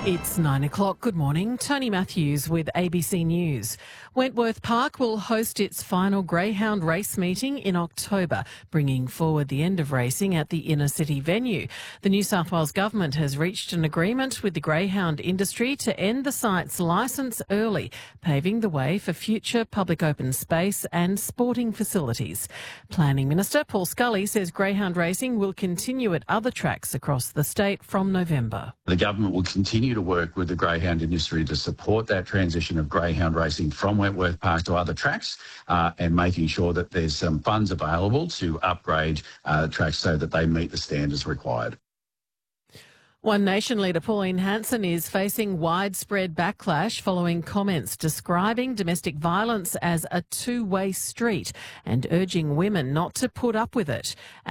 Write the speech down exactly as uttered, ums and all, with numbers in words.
It's nine o'clock. Good morning. Tony Matthews with A B C News. Wentworth Park will host its final greyhound race meeting in October, bringing forward the end of racing at the inner city venue. The New South Wales government has reached an agreement with the greyhound industry to end the site's licence early, paving the way for future public open space and sporting facilities. Planning Minister Paul Scully says greyhound racing will continue at other tracks across the state from November. The government will continue to work with the greyhound industry to support that transition of greyhound racing from Wentworth Park to other tracks uh, and making sure that there's some funds available to upgrade uh, tracks so that they meet the standards required. One Nation leader Pauline Hanson is facing widespread backlash following comments describing domestic violence as a two-way street and urging women not to put up with it.